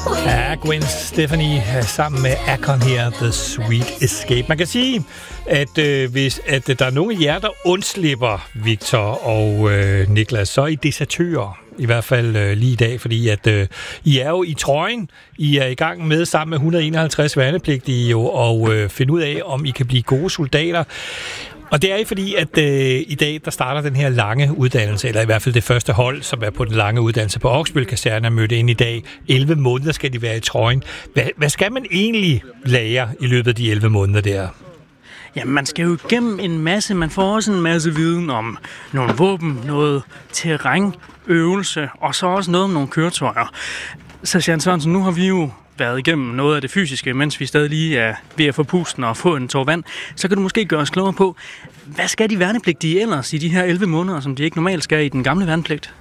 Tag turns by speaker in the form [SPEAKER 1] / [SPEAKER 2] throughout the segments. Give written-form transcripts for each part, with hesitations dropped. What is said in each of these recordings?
[SPEAKER 1] Ja, Gwen Stefani sammen med Akon her, The Sweet Escape. Man kan sige, at hvis der er nogen af jer, der undslipper Victor og Niklas, så er I desertører. I hvert fald lige i dag, fordi at I er jo i trøjen. I er i gang med sammen med 151 værnepligtige jo, og finde ud af, om I kan blive gode soldater. Og det er fordi, at i dag, der starter den her lange uddannelse, eller i hvert fald det første hold, som er på den lange uddannelse på Oksbøl Kaserne, er mødt ind i dag. 11 måneder skal de være i trøjen. Hvad skal man egentlig lære i løbet af de 11 måneder der?
[SPEAKER 2] Jamen, man skal jo igennem en masse. Man får også en masse viden om nogle våben, noget terrænøvelse, og så også noget om nogle køretøjer. Så Jan Sørensen, nu har vi jo været igennem noget af det fysiske, mens vi stadig lige er ved at få pusten og få en tår vand. Så kan du måske gøre os klogere på, hvad skal de værnepligtige ellers i de her 11 måneder, som de ikke normalt skal i den gamle værnepligt?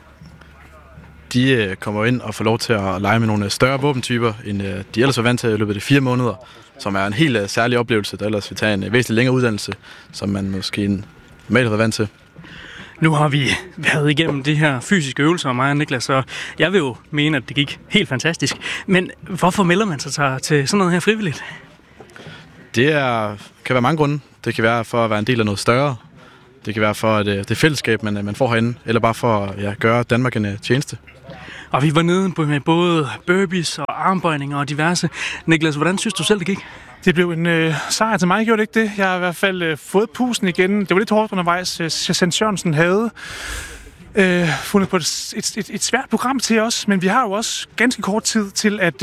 [SPEAKER 3] De kommer ind og får lov til at lege med nogle større våbentyper, end de ellers var vant til i løbet af de 4 måneder, som er en helt særlig oplevelse, der ellers vil tage en væsentlig længere uddannelse, som man måske normalt har været vant til.
[SPEAKER 2] Nu har vi været igennem de her fysiske øvelser, mig og Niklas, og jeg vil jo mene, at det gik helt fantastisk. Men hvorfor melder man sig til sådan noget her frivilligt?
[SPEAKER 3] Det kan være mange grunde. Det kan være for at være en del af noget større. Det kan være for at det fællesskab, man får herinde, eller bare for at gøre Danmark en tjeneste.
[SPEAKER 2] Og vi var nede med både burpees og armbøjninger og diverse. Niklas, hvordan synes du selv, det gik?
[SPEAKER 4] Det blev en sejr til mig, gjorde det ikke det? Jeg har i hvert fald fået pusten igen. Det var lidt hårdt undervejs. Sergeant Sørensen havde fundet på et svært program til os, men vi har jo også ganske kort tid til at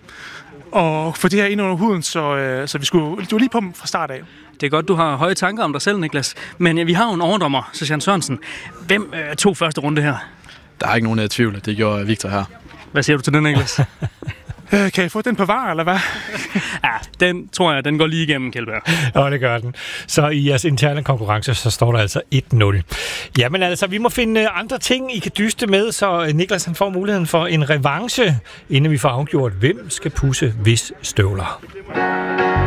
[SPEAKER 4] få det her ind under huden, så vi var lige på dem fra start af.
[SPEAKER 2] Det er godt, du har høje tanker om dig selv, Niklas. Men vi har jo en overdommer, Sergeant Sørensen. Hvem tog første runde her?
[SPEAKER 3] Der er ikke nogen tvivl, det gjorde Victor her.
[SPEAKER 2] Hvad siger du til den, Niklas?
[SPEAKER 4] Kan jeg få den på var, eller hvad?
[SPEAKER 2] Ja, den tror jeg, den går lige igennem, Kjeldberg.
[SPEAKER 1] Ja, det gør den. Så i jeres interne konkurrence, så står der altså 1-0. Jamen altså, vi må finde andre ting, I kan dyste med, så Niklas han får muligheden for en revanche, inden vi får afgjort, hvem skal pusse hvis støvler.